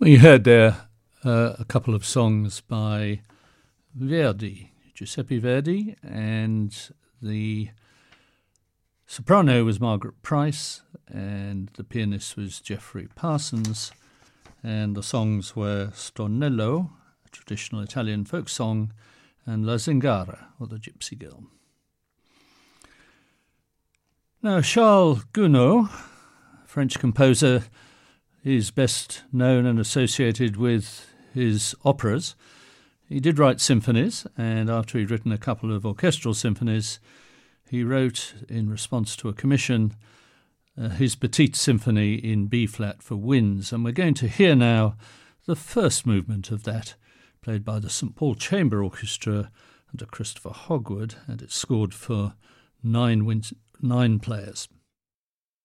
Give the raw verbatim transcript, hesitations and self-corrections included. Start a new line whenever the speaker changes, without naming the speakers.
Well, you heard there uh, a couple of songs by Verdi, Giuseppe Verdi, and the soprano was Margaret Price, and the pianist was Geoffrey Parsons, and the songs were Stornello, a traditional Italian folk song, and La Zingara, or the Gypsy Girl. Now, Charles Gounod, French composer, is best known and associated with his operas. He did write symphonies, and after he'd written a couple of orchestral symphonies, he wrote, in response to a commission, uh, his Petite Symphony in B-flat for winds. And we're going to hear now the first movement of that, played by the Saint Paul Chamber Orchestra under Christopher Hogwood, and it's scored for nine, win- nine players.